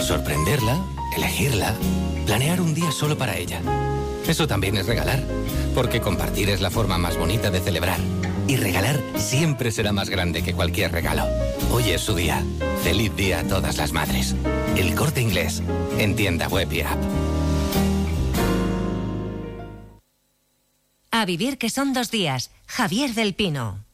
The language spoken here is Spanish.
sorprenderla, elegirla, planear un día solo para ella. Eso también es regalar, porque compartir es la forma más bonita de celebrar. Y regalar siempre será más grande que cualquier regalo. Hoy es su día. Feliz día a todas las madres. El Corte Inglés, en tienda web y app. A vivir que son 2 días. Javier del Pino.